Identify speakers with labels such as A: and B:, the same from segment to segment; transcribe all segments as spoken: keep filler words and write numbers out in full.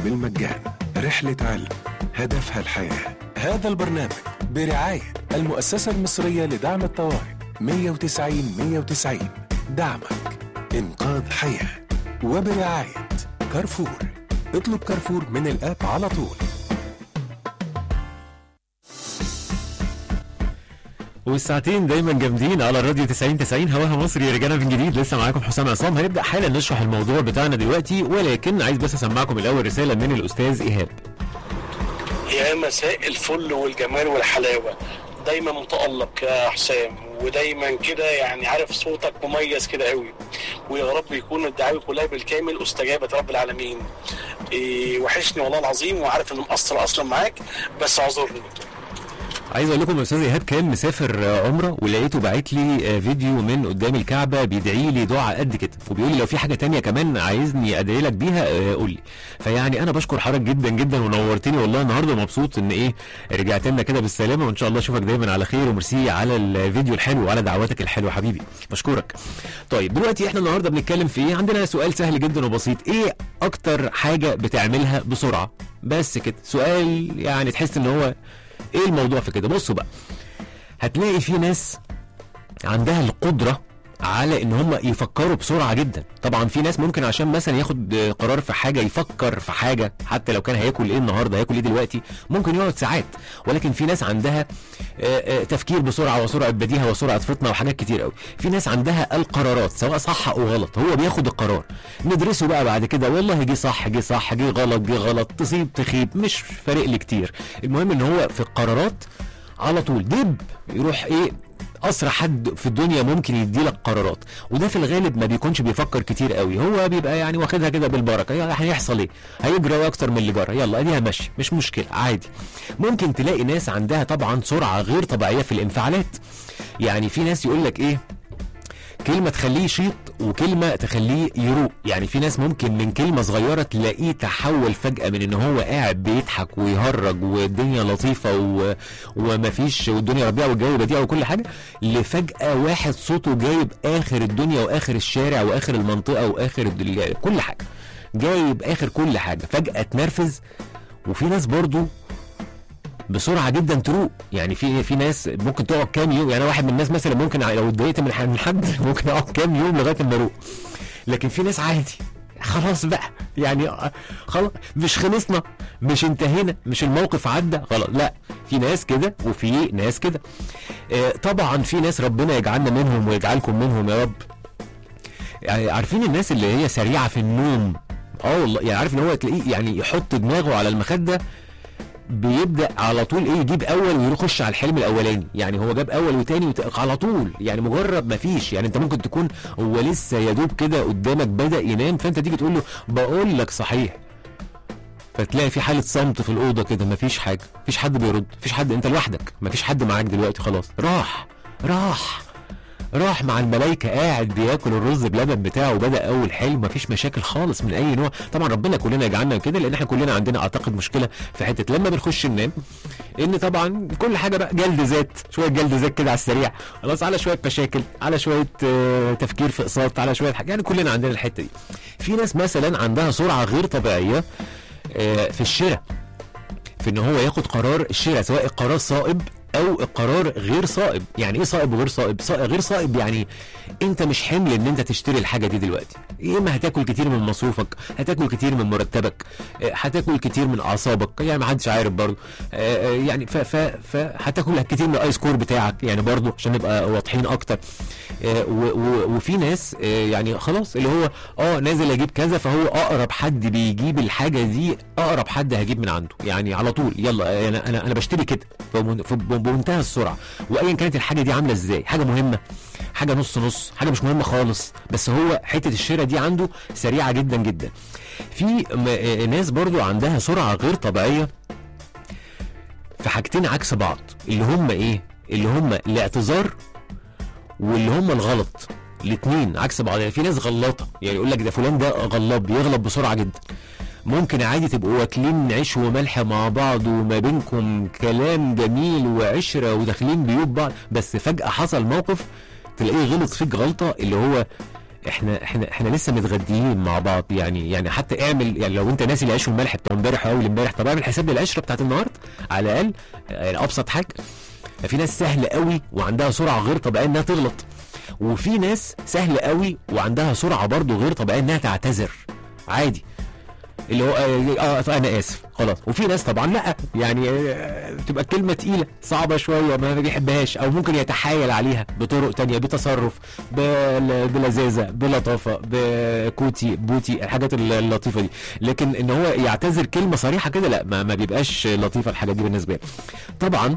A: بالمجان. رحلة علم هدفها الحياة. هذا البرنامج برعاية المؤسسة المصرية لدعم الطوارئ مية وتسعين مية وتسعين. دعمك إنقاذ حياة. وبرعاية كارفور. اطلب كارفور من الآب على طول.
B: والساعتين دايما جامدين على الراديو تسعين تسعين هواها مصري. رجعنا من جديد، لسه معاكم حسام عصام. هنبدا حالا نشرح الموضوع بتاعنا دلوقتي، ولكن عايز بس اسمعكم الاول رساله من الاستاذ ايهاب.
C: يا مساء الفل والجمال والحلاوه، دايما متالق يا حسام، ودايما كده يعني عارف صوتك مميز كده قوي، ويا رب يكون الدعاوي كلها بالكامل استجابت رب العالمين. إيه وحشني والله العظيم، وعارف انه مقصر اصلا معاك، بس اعذرني.
B: عايز اقول لكم الاستاذ ايهاب كان مسافر عمره، ولقيته باعت لي فيديو من قدام الكعبه بيدعي لي دعاء قد كده، وبيقول لي لو في حاجه تانية كمان عايزني ادعي لك بيها قول لي. فيعني انا بشكر حضرتك جدا جدا ونورتني والله النهارده، مبسوط ان ايه رجعت لنا كده بالسلامه، وان شاء الله اشوفك دايما على خير. وميرسي على الفيديو الحلو وعلى دعواتك الحلوه حبيبي، بشكرك. طيب دلوقتي احنا النهارده بنتكلم في ايه؟ عندنا سؤال سهل جدا وبسيط، ايه اكتر حاجه بتعملها بسرعه؟ بس كده سؤال يعني تحس ان هو ايه الموضوع في كده. بصوا بقى، هتلاقي في ناس عندها القدرة على ان هم يفكروا بسرعة جدا. طبعا في ناس ممكن عشان مثلا ياخد قرار في حاجة، يفكر في حاجة حتى لو كان هياكل ايه النهاردة، هياكل ايه دلوقتي، ممكن يقعد ساعات. ولكن في ناس عندها تفكير بسرعة وسرعة بديهة وسرعة فطنة وحاجات كتير قوي. في ناس عندها القرارات سواء صح او غلط، هو بياخد القرار ندرسه بقى بعد كده، والله جه صح جه صح جه غلط جه غلط، تصيب تخيب مش فارق لي كتير. المهم ان هو في القرارات على طول دب يروح ايه، اسرع حد في الدنيا ممكن يدي لك قرارات. وده في الغالب ما بيكونش بيفكر كتير قوي، هو بيبقى يعني واخدها كده بالبركه، يعني هيحصل ايه، هيجرى اكتر من اللي جرى، يلا اديها ماشي مش مشكله عادي. ممكن تلاقي ناس عندها طبعا سرعه غير طبيعيه في الانفعالات. يعني في ناس يقول لك ايه، كلمة تخليه يشيط وكلمة تخليه يروق. يعني في ناس ممكن من كلمة صغيرة تلاقيه تحول فجأة من ان هو قاعد بيضحك ويهرج والدنيا لطيفة و... ومفيش والدنيا ربيع والجو بديع وكل حاجة، لفجأة واحد صوته جايب اخر الدنيا واخر الشارع واخر المنطقة واخر الدنيا كل حاجة، جايب اخر كل حاجة، فجأة تنرفز. وفي ناس برضو بسرعه جدا تروق. يعني في في ناس ممكن تقعد كام يوم، يعني واحد من الناس مثلا ممكن لو اتضايقت من حد ممكن اقعد كام يوم لغايه ما اروق. لكن في ناس عادي خلاص بقى، يعني خلاص مش خلصنا مش انتهينا مش الموقف عدى خلاص، لا في ناس كده وفي ناس كده. آه طبعا في ناس ربنا يجعلنا منهم ويجعلكم منهم يا رب. يعني عارفين الناس اللي هي سريعه في النوم، اه والله يعني عارف ان هو تلاقيه يعني يحط دماغه على المخده بيبدا على طول ايه، يجيب اول ويخش على الحلم الاولاني. يعني هو جاب اول وتاني وت... على طول، يعني مجرد ما فيش، يعني انت ممكن تكون هو لسه يا دوب كده قدامك بدا ينام، فانت تيجي تقول له بقول لك صحيح، فتلاقي في حاله صمت في الاوضه كده، مفيش حاجه، مفيش حد بيرد، مفيش حد، انت لوحدك، مفيش حد معاك دلوقتي، خلاص راح راح راح مع الملايكه قاعد بياكل الرز بلبن بتاعه وبدا اول حلم، مفيش مشاكل خالص من اي نوع. طبعا ربنا كلنا يجعلنا كده، لان احنا كلنا عندنا اعتقد مشكله في حته لما بنخش ننام، ان طبعا كل حاجه بقى جلد ذات، شويه جلد ذات كده على السريع، خلاص على شويه مشاكل، على شويه آه تفكير في اقساط، على شويه حاجه، يعني كلنا عندنا الحته دي. في ناس مثلا عندها سرعه غير طبيعيه آه في الشراء، في ان هو ياخد قرار الشراء، سواء القرار صائب او القرار غير صائب. يعني ايه صائب وغير صائب؟ صائب غير صائب يعني انت مش حمل ان انت تشتري الحاجه دي دلوقتي، يا اما هتاكل كتير من مصروفك، هتاكل كتير من مرتبك، هتاكل كتير من اعصابك، يعني ما حدش عارف برضه، يعني ف ف فهتاكل كتير من الاي سكور بتاعك، يعني برضه عشان نبقى واضحين اكتر. وفي ناس يعني خلاص اللي هو اه نازل اجيب كذا، فهو اقرب حد بيجيب الحاجه دي، اقرب حد هجيب من عنده، يعني على طول يلا انا انا انا بشتري كده بمنتهى السرعه. وايا كانت الحاجه دي عامله ازاي، حاجه مهمه، حاجه نص نص، حاجه مش مهمه خالص، بس هو حته الشراء دي عنده سريعه جدا جدا. في ناس برضو عندها سرعه غير طبيعيه في حاجتين عكس بعض، اللي هم ايه، اللي هم الاعتذار واللي هم الغلط، الاثنين عكس بعض. يعني في ناس غلطه، يعني يقول لك ده فلان ده غلط، بيغلط بسرعه جدا. ممكن عادي تبقوا واكلين عيش وملح مع بعض وما بينكم كلام جميل وعشره وداخلين بيوت بعض، بس فجأة حصل موقف تلاقيه غلط فيك غلطة اللي هو احنا احنا احنا لسه متغديين مع بعض، يعني يعني حتى اعمل، يعني لو انت ناسي العيش والملح بتاع امبارح او اول امبارح، طب اعمل حساب للعشره بتاعت النهارده على الاقل، يعني ابسط حاجه. في ناس سهل قوي وعندها سرعه غير طبيعيه انها تغلط، وفي ناس سهل قوي وعندها سرعه برضو غير طبيعيه انها تعتذر عادي، اللي هو اه, آه انا اسف خلاص. وفي ناس طبعا لا، يعني آه تبقى كلمه تقيله صعبه شويه ما بيحبهاش، او ممكن يتحايل عليها بطرق تانية، بتصرف، بلذاذه، بلطافه، بكوتي بوتي، الحاجات اللطيفه دي. لكن ان هو يعتذر كلمه صريحه كده لا، ما, ما بيبقاش لطيفه الحاجات دي بالنسبه لي طبعا.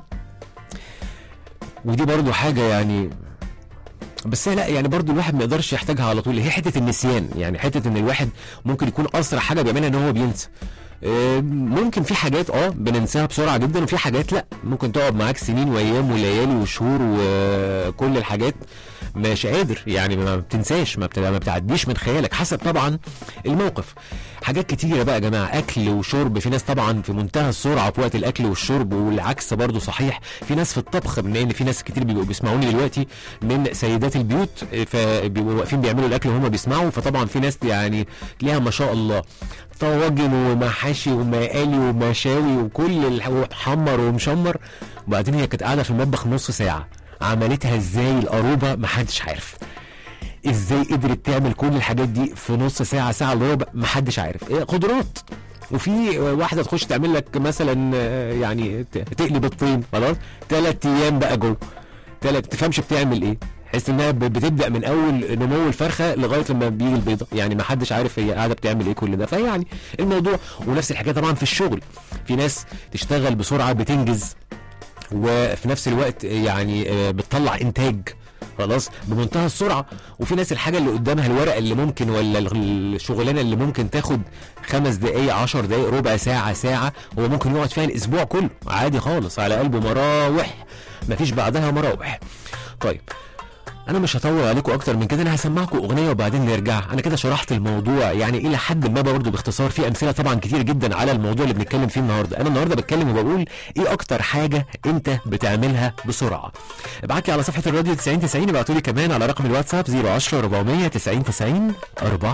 B: ودي برضو حاجه يعني، بس لا يعني برضو الواحد ما يقدرش يحتاجها على طول، هي حته النسيان. يعني حته ان الواحد ممكن يكون اسرع حاجه بيعملها ان هو بينسى. ممكن في حاجات اه بننساها بسرعه جدا، وفي حاجات لا ممكن تقعد معاك سنين وايام وليالي وشهور وكل الحاجات مش قادر، يعني ما بتنساش، ما بتعديش من خيالك، حسب طبعا الموقف. حاجات كتيره بقى يا جماعه، اكل وشرب، في ناس طبعا في منتهى السرعه في وقت الاكل والشرب، والعكس برضو صحيح. في ناس في الطبخ، بما ان في ناس كتير بيبقوا بيسمعوني دلوقتي من سيدات البيوت، فبيبقوا واقفين بيعملوا الاكل وهم بيسمعوا، فطبعا في ناس يعني ليها ما شاء الله طواجن ومحاشي ومقالي ومشاوي وكل محمر ومشمر، وبعدين هي كانت قاعده في المطبخ نص ساعه، عملتها ازاي القروبه محدش عارف. ازاي قدرت تعمل كل الحاجات دي في نص ساعه، ساعه الا ربع، محدش عارف. إيه خضروات، وفي واحده تخش تعمل لك مثلا يعني تقلب الطين خلاص ثلاث ايام بقى جوه، ثلاث تفهمش بتعمل ايه، حس انها بتبدا من اول نمو الفرخه لغايه لما بيجي البيضه، يعني ما حدش عارف هي قاعده بتعمل ايه كل ده. فيعني الموضوع، ونفس الحكايه طبعا في الشغل، في ناس تشتغل بسرعه بتنجز، وفي نفس الوقت يعني بتطلع انتاج خلاص بمنتهى السرعه، وفي ناس الحاجه اللي قدامها الورقه اللي ممكن ولا الشغلانه اللي ممكن تاخد خمس دقائق عشر دقائق ربع ساعه ساعه، هو ممكن يقعد فيها الاسبوع كله عادي خالص على قلبه مراوح، مفيش بعدها مراوح. طيب انا مش هطول عليكم اكتر من كده، انا هسمعكم اغنيه وبعدين نرجع. انا كده شرحت الموضوع يعني الى حد ما برضه باختصار، في امثله طبعا كتير جدا على الموضوع اللي بنتكلم فيه النهارده. انا النهارده بتكلم وبقول ايه اكتر حاجه انت بتعملها بسرعه. ابعت لي على صفحه الراديو تسعين تسعين، ابعتوا لي كمان على رقم الواتساب صفر عشرة أربعمية تسعين تسعين أربعة.